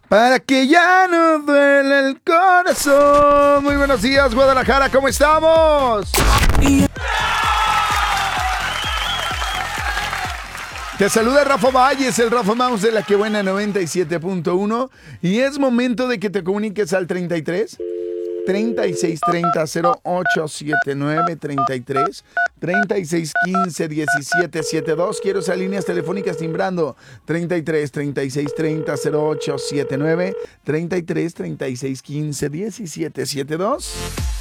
Para que ya no duele el corazón. Muy buenos días, Guadalajara, ¿cómo estamos? Te saluda Rafa Valles, el Rafa Mouse de La Que Buena 97.1. Y es momento de que te comuniques al 33 36 30 0879 33 36 15 17 72. Quiero esas líneas telefónicas timbrando 33 36 30 0879 33 36 15 17 72.